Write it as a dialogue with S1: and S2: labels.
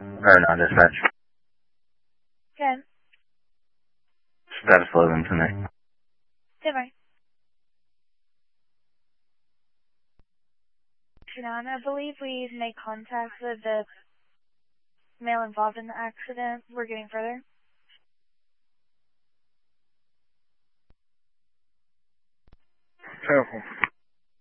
S1: Or not dispatch.
S2: Okay.
S1: Status Logan tonight.
S2: Goodbye. Shannon, I believe we've made contact with the male involved in the accident. We're getting further.
S3: Careful.